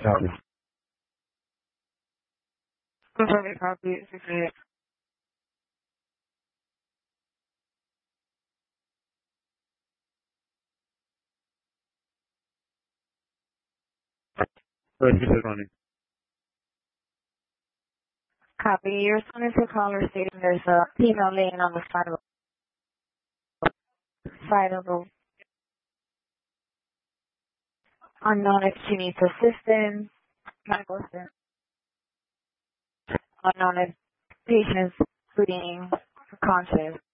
copy. Confirming copy. 68. Good morning. Copy. You're responding to a caller stating there's a female laying on the side of a unknown if she needs assistance. Medical assistance. Unknown if patients bleeding, conscious.